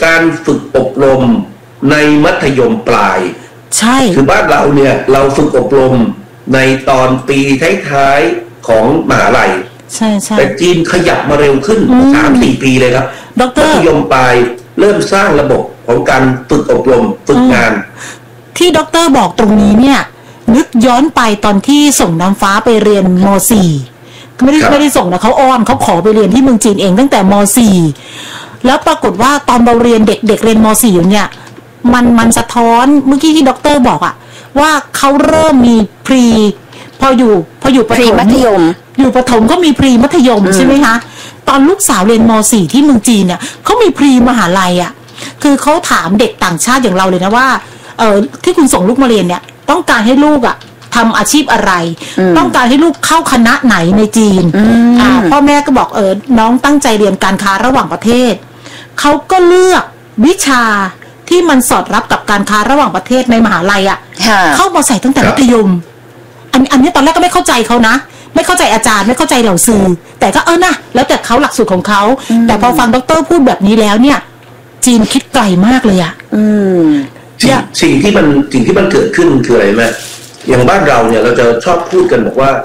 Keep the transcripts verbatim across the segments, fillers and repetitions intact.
การฝึกอบรมในมัธยมปลายใช่คือบ้านเราเนี่ยเราฝึกอบรมในตอนปีท้ายๆของมหาลัยใช่ใช่แต่จีนขยับมาเร็วขึ้นสามสี่ปีเลยครับมัธยมปลายเริ่มสร้างระบบของการฝึกอบรมฝึกงานที่ด็อกเตอร์บอกตรงนี้เนี่ยนึกย้อนไปตอนที่ส่งน้ำฟ้าไปเรียนม.สี่ ไม่ได้ไม่ได้ส่งนะเขาอ้อนเขาขอไปเรียนที่เมืองจีนเองตั้งแต่ม.สี่ แล้วปรากฏว่าตอนเราเรียนเด็กเด็กเรียนม.สี่ อยู่เนี่ยมันมันสะท้อนเมื่อกี้ที่ด็อกเตอร์บอกอะว่าเขาเริ่มมีพรีพออยู่พออยู่ประถมมัธยมอยู่ประถมก็มีพรีมัธยมใช่ไหมคะตอนลูกสาวเรียนม.สี่ ที่เมืองจีนเนี่ยเขามีพรีมหาลัยอะคือเขาถามเด็กต่างชาติอย่างเราเลยนะว่าเออที่คุณส่งลูกมาเรียนเนี่ยต้องการให้ลูกอะทำอาชีพอะไรต้องการให้ลูกเข้าคณะไหนในจีนอ่าพ่อแม่ก็บอกเออน้องตั้งใจเรียนการค้าระหว่างประเทศเขาก็เลือกวิชาที่มันสอดรับกับการค้าระหว่างประเทศในมหาลัยอ่ะเข้ามาใส่ตั้งแต่มัธยมอันอันนี้ตอนแรกก็ไม่เข้าใจเขานะไม่เข้าใจอาจารย์ไม่เข้าใจเหล่าสื่อแต่ก็เออนะแล้วแต่เขาหลักสูตรของเขาแต่พอฟังดร.พูดแบบนี้แล้วเนี่ยจีนคิดไกลมากเลยอ่ะสิ่งที่มันสิ่งที่มันเกิดขึ้นคืออะไรไหมอย่างบ้านเราเนี่ยเราจะชอบพูดกันบอกว่า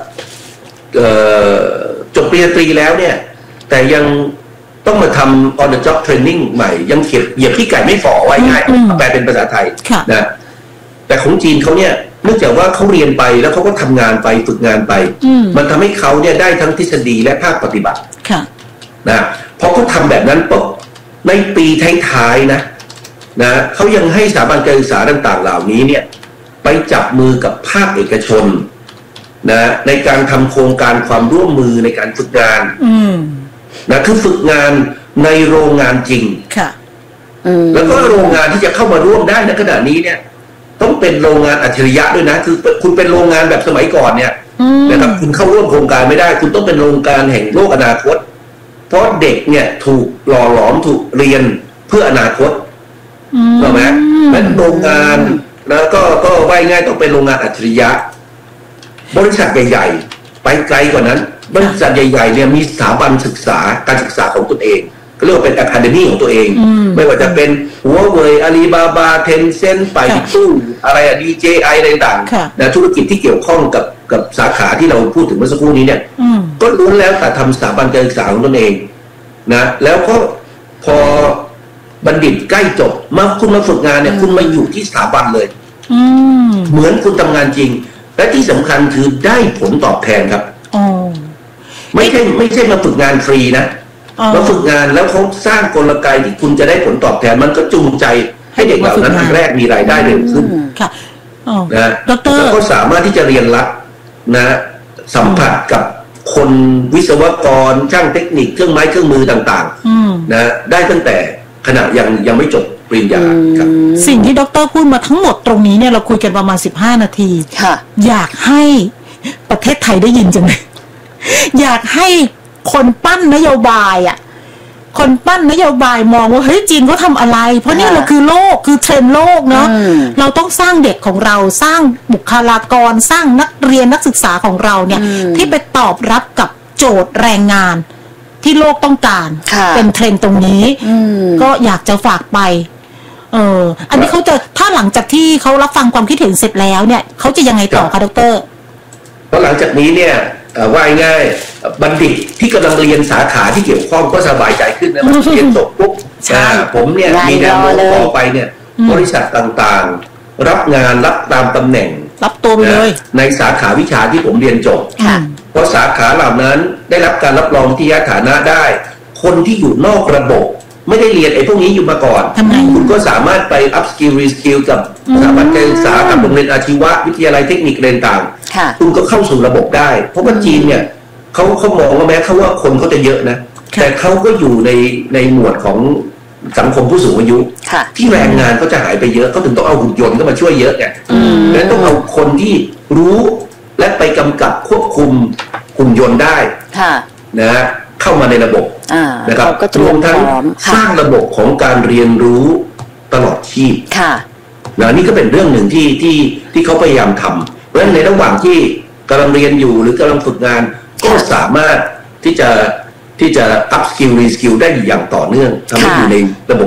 จบปริญญาตรีแล้วเนี่ยแต่ยังต้องมาทำ on the job training ใหม่ยังเขียบเหยียบขี้ไก่ไม่ฝ่อไว้ง่ายแปลเป็นภาษาไทยนะแต่ของจีนเขาเนี่ยเนื่องจากว่าเขาเรียนไปแล้วเขาก็ทำงานไปฝึกงานไปมันทำให้เขาเนี่ยได้ทั้งทฤษฎีและภาคปฏิบัตินะพอเขาทำแบบนั้นปุ๊บในปีท้ายๆนะนะเขายังให้สถาบันการศึกษาต่างๆเหล่านี้เนี่ยไปจับมือกับภาคเอกชนนะในการทำโครงการความร่วมมือในการฝึกงานนะคือฝึกงานในโรงงานจริงแล้วก็โรงงานที่จะเข้ามาร่วมได้ในขณะนี้เนี่ยต้องเป็นโรงงานอัจฉริยะด้วยนะคือคุณเป็นโรงงานแบบสมัยก่อนเนี่ยนะครับคุณเข้าร่วมโครงการไม่ได้คุณต้องเป็นโรงงานแห่งโลกอนาคตเพราะเด็กเนี่ยถูกหล่อหลอมถูกเรียนเพื่ออนาคตถูกไหมและโรงงานแล้วก็ก็ว่ายง่ายต้องเป็นโรงงานอัจฉริยะบริษัทใหญ่ๆไปไกลกว่านั้นบริษัทใหญ่ๆเนี่ยมีสถาบันศึกษาการศึกษาของตนเองก็เรียกว่าเป็นอะคาเดมี่ของตัวเองไม่ว่าจะเป็นหัวเว่ยอาลีบาบาเทนเซ็นต์ไปตู้อะไรอะดีเจไออะไรต่างๆนะธุรกิจที่เกี่ยวข้องกับกับสาขาที่เราพูดถึงเมื่อสักครู่นี้เนี่ยก็ล้วนแล้วแต่ทำสถาบันการศึกษาของตนเองนะแล้วก็พอบัณฑิตใกล้จบมาคุณมาฝึกงานเนี่ยคุณมาอยู่ที่สถาบันเลยเหมือนคุณทำงานจริงและที่สำคัญคือได้ผลตอบแทนครับไม่ใช่ไม่ใช่มาฝึกงานฟรีนะมาฝึกงานแล้วเขาสร้างกลไกที่คุณจะได้ผลตอบแทนมันก็จูงใจให้เด็กเหล่านั้นแรกมีรายได้เร็วขึ้นนะแล้วก็สามารถที่จะเรียนรู้นะสัมผัสกับคนวิศวกรช่างเทคนิคเครื่องไม้เครื่องมือต่างๆนะได้ตั้งแต่ขณะยังยังไม่จบปริญญาครับสิ่งที่ดร.พูดมาทั้งหมดตรงนี้เนี่ยเราคุยกันประมาณสิบห้านาทีอยากให้ประเทศไทยได้ยินจังเลยอยากให้คนปั้นนโยบายอ่ะคนปั้นนโยบายมองว่าเฮ้ยจีนเขาทำอะไรเพราะนี่เราคือโลกคือเทรนด์โลกเนาะเราต้องสร้างเด็กของเราสร้างบุคลากรสร้างนักเรียนนักศึกษาของเราเนี่ยที่ไปตอบรับกับโจทย์แรงงานที่โลกต้องการเป็นเทรนด์ตรงนี้ก็อยากจะฝากไปเอออันนี้เขาจะถ้าหลังจากที่เขารับฟังความคิดเห็นเสร็จแล้วเนี่ยเขาจะยังไงต่อคะดร. เพราะหลังจากนี้เนี่ยว่าง่ายบัณฑิตที่กำลังเรียนสาขาที่เกี่ยวข้องก็สบายใจขึ้นนะเรียนจบปุ๊บผมเนี่ยมีแนวโน้มต่อไปเนี่ยบริษัทต่างๆรับงานรับตามตำแหน่งรับตัวไปเลยในสาขาวิชาที่ผมเรียนจบเพราะสาขาเหล่านั้นได้รับการรับรองวิทยาฐานะได้คนที่อยู่นอกระบบไม่ได้เรียนไอ้พวกนี้อยู่มาก่อนคุณก็สามารถไป up skill re skill กับสถาบันการศึกษากับโรงเรียนอาชีวะวิทยาลัยเทคนิคเรียนต่างคุณก็เข้าสู่ระบบได้เพราะว่าจีนเนี่ยเขาเขามองว่าแม้เขาว่าคนเขาจะเยอะนะแต่เขาก็อยู่ในในหมวดของสังคมผู้สูงอายุที่แรงงานก็จะหายไปเยอะเขาถึงต้องเอาหุ่นยนต์เข้ามาช่วยเยอะไงและต้องเอาคนที่รู้และไปกำกับควบคุมหุ่นยนต์ได้นะเข้ามาในระบบนะครับรวมทั้งสร้างระบบของการเรียนรู้ตลอดชีพนะนี่ก็เป็นเรื่องหนึ่งที่ที่ที่เขาพยายามทำเพราะฉะนั้นในระหว่างที่กำลังเรียนอยู่หรือกำลังฝึกงานก็สามารถที่จะที่จะ up skill re skill ได้อย่างต่อเนื่องทำให้อยู่ในระบบ